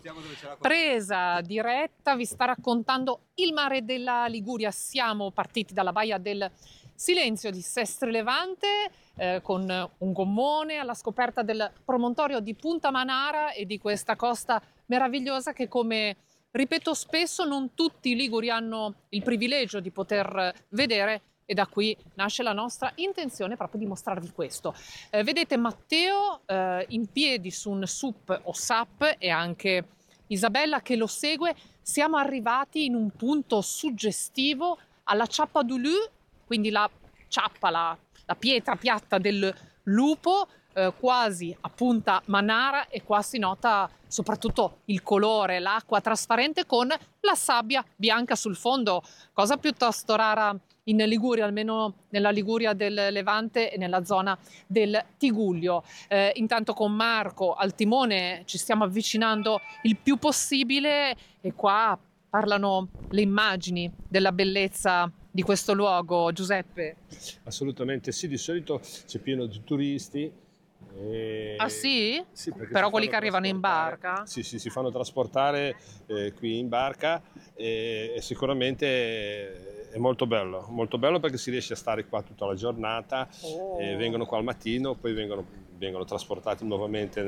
presa diretta, vi sta raccontando il mare della Liguria. Siamo partiti dalla baia del Silenzio di Sestri Levante con un gommone alla scoperta del promontorio di Punta Manara e di questa costa meravigliosa che, come ripeto spesso, non tutti i liguri hanno il privilegio di poter vedere, e da qui nasce la nostra intenzione proprio di mostrarvi questo. Vedete Matteo in piedi su un SUP o SUP e anche Isabella che lo segue. Siamo arrivati in un punto suggestivo alla Ciappa du Loup, quindi la ciappa, la pietra piatta del lupo, quasi a Punta Manara, e qua si nota soprattutto il colore, l'acqua trasparente con la sabbia bianca sul fondo, cosa piuttosto rara in Liguria, almeno nella Liguria del Levante e nella zona del Tigullio. Intanto con Marco al timone ci stiamo avvicinando il più possibile e qua parlano le immagini della bellezza di questo luogo, Giuseppe. Assolutamente sì, di solito c'è pieno di turisti. Ah sì? Sì, perché però si quelli fanno che arrivano in barca? Sì, si fanno trasportare qui in barca e sicuramente è molto bello perché si riesce a stare qua tutta la giornata, vengono qua al mattino, poi vengono trasportati nuovamente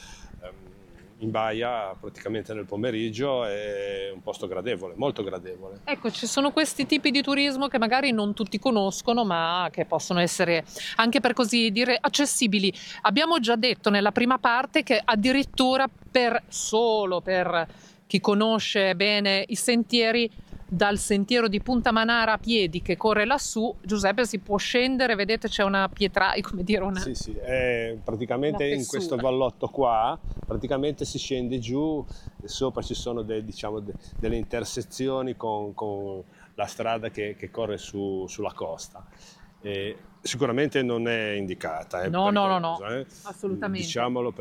in baia praticamente nel pomeriggio. È un posto gradevole, molto gradevole. Ecco, ci sono questi tipi di turismo che magari non tutti conoscono, ma che possono essere anche, per così dire, accessibili. Abbiamo già detto nella prima parte che addirittura solo per chi conosce bene i sentieri, dal sentiero di Punta Manara a piedi che corre lassù, Giuseppe, si può scendere, vedete c'è una pietra, come dire, una... Sì, praticamente una in questo vallotto qua, praticamente si scende giù e sopra ci sono delle intersezioni con la strada che corre sulla costa. Sicuramente non è indicata, No, pericolosa, assolutamente. diciamolo.